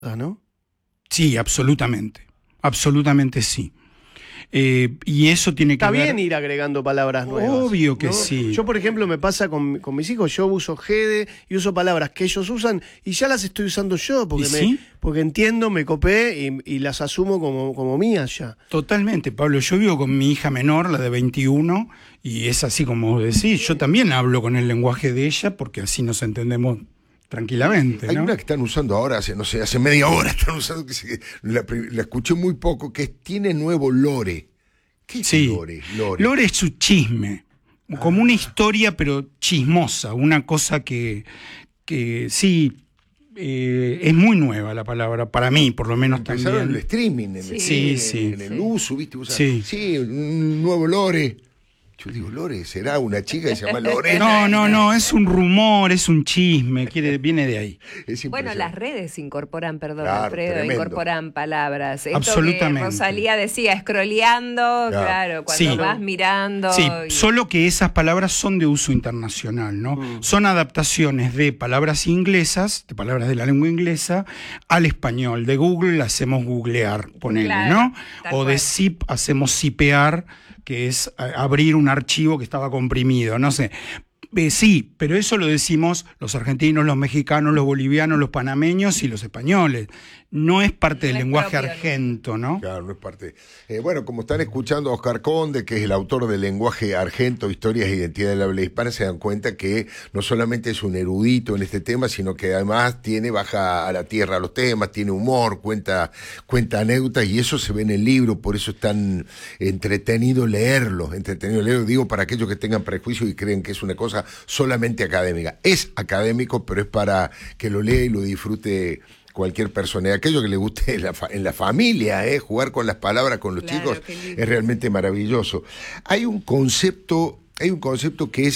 ¿no? Sí, absolutamente. Absolutamente sí. Y eso tiene que Está ver... bien ir agregando palabras nuevas. Obvio que ¿no? sí. Yo, por ejemplo, me pasa con mis hijos, yo uso Gede y uso palabras que ellos usan y ya las estoy usando yo, porque, ¿Sí? porque entiendo, me copé y las asumo como mías ya. Totalmente, Pablo. Yo vivo con mi hija menor, la de 21, y es así como vos decís. Yo también hablo con el lenguaje de ella porque así nos entendemos tranquilamente, Hay ¿no? una que están usando ahora, hace media hora están usando, la escuché muy poco, que tiene nuevo lore. ¿Qué es Sí. lore? Lore es su chisme, como una historia pero chismosa, una cosa que sí, es muy nueva la palabra, para mí por lo menos Empezaron en el también. streaming, en el, Sí, en sí. el uso, ¿viste? Sí. Sí, un nuevo lore. Yo digo, Lore, ¿será una chica que se llama Lorena? No, es un rumor, es un chisme, viene de ahí. Es Bueno, las redes incorporan, perdón, Claro, Alfredo, tremendo. incorporan palabras. Esto Absolutamente. que Rosalía decía, scrolleando, claro, cuando Sí. vas mirando. Sí, y- solo que esas palabras son de uso internacional, ¿no? Son adaptaciones de palabras inglesas, de palabras de la lengua inglesa, al español. De Google hacemos googlear, ponele, Claro, ¿no? tal O de cual. zip hacemos zipear, que es abrir un archivo que estaba comprimido, no sé. Sí, pero eso lo decimos los argentinos, los mexicanos, los bolivianos, los panameños y los españoles. No es parte del No es lenguaje propio, ¿no? argento, ¿no? Claro, no es parte. Bueno, como están escuchando a Oscar Conde, que es el autor del lenguaje argento, Historias e Identidad del Habla Hispana, se dan cuenta que no solamente es un erudito en este tema, sino que además baja a la tierra los temas, tiene humor, cuenta anécdotas, y eso se ve en el libro, por eso es tan entretenido leerlo, digo, para aquellos que tengan prejuicios y creen que es una cosa solamente académica. Es académico, pero es para que lo lea y lo disfrute cualquier persona. Y aquello que le guste en la familia, jugar con las palabras con los Claro, chicos, qué lindo. es realmente maravilloso. Hay un concepto que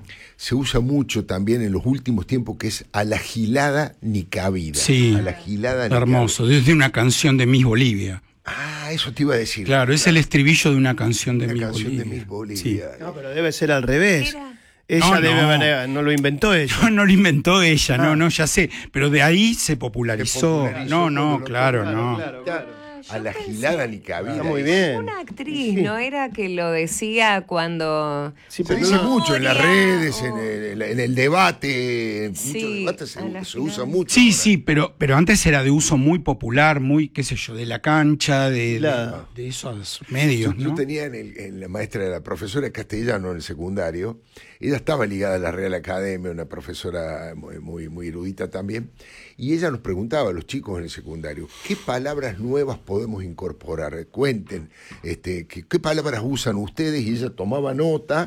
se usa mucho también en los últimos tiempos, que es a la gilada ni cabida. Sí, A la gilada ni hermoso, desde una canción de Miss Bolivia. cabida. Eso te iba a decir. Claro, es el estribillo de una canción de Una Miss canción Bolivia. de Miss Bolivia. Sí. No, pero debe ser al revés. Era- Ella No, debe no. haber, no lo inventó ella. No lo inventó ella, no, ya sé. Pero de ahí se popularizó. No, claro, no. A la Yo pensé- gilada ni cabida. Está muy bien. Una actriz, ¿no era que lo decía cuando... Sí, Se pero dice no- mucho en las Gloria, redes, o- en el debate, en Sí, muchos debates a la se usa gilada. mucho. Sí, ahora. sí, pero antes era de uso muy popular, muy, qué sé yo, de la cancha, Claro. de esos medios, Yo ¿no? tenía en la maestra, la profesora de castellano en el secundario, ella estaba ligada a la Real Academia, una profesora muy erudita también, y ella nos preguntaba a los chicos en el secundario, ¿qué palabras nuevas podemos incorporar? Cuenten, ¿qué palabras usan ustedes? Y ella tomaba nota.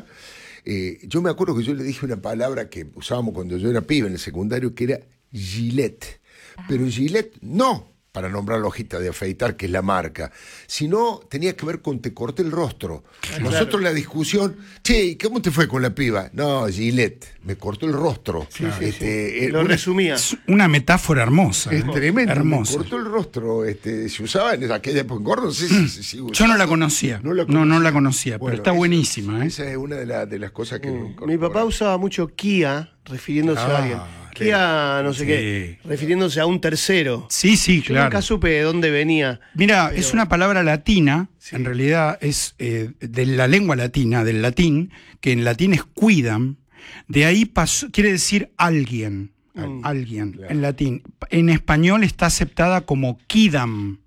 Yo me acuerdo que yo le dije una palabra que usábamos cuando yo era pibe en el secundario, que era Gillette, pero Gillette no para nombrar la hojita de afeitar, que es la marca, sino tenía que ver con te corté el rostro. Nosotros la discusión, che, ¿cómo te fue con la piba? No, Gillette, me cortó el rostro. Lo resumía. Es una metáfora hermosa. Es ¿no? tremendo, Hermosa. me cortó el rostro. Se usaba en aquella época en gordo, no sé si sigue Yo usando. no la conocía. No la No la conocía, Bueno, pero está esa- buenísima, ¿eh? Esa es una de las cosas que Mi papá usaba mucho Kia, refiriéndose a alguien. Kia, no sé Sí. qué, refiriéndose a un tercero. Sí, sí, Yo claro. nunca supe de dónde venía. Mira, es una palabra latina, en realidad es de la lengua latina, del latín, que en latín es quidam, de ahí pasó, quiere decir alguien, alguien, en latín. En español está aceptada como quidam.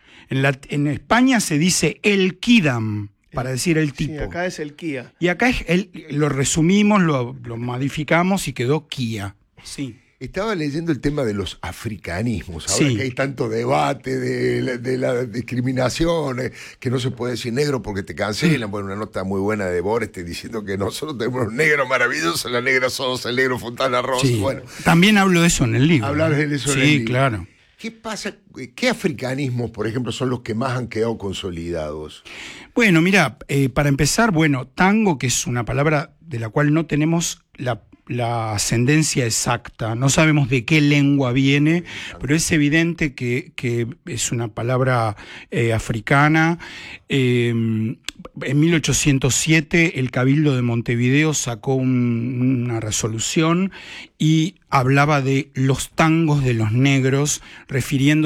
En España se dice el quidam, para decir el tipo. Sí, acá es el Kia. Y acá lo resumimos, lo modificamos y quedó Kia. Sí. Estaba leyendo el tema de los africanismos, ahora Sí. que hay tanto debate de la discriminación, que no se puede decir negro porque te cancelan. Bueno, una nota muy buena de Boris diciendo que nosotros tenemos los negros maravillosos, la negra Sosa, el negro Fontana Rosa. Sí. Bueno, También hablo de eso en el libro. hablar ¿no? de eso en Sí, el libro. claro. ¿Qué pasa? ¿Qué africanismos, por ejemplo, son los que más han quedado consolidados? Bueno, mira, para empezar, tango, que es una palabra de la cual no tenemos la ascendencia exacta, no sabemos de qué lengua viene, pero es evidente que es una palabra africana. En 1807 el Cabildo de Montevideo sacó una resolución y hablaba de los tangos de los negros, refiriéndose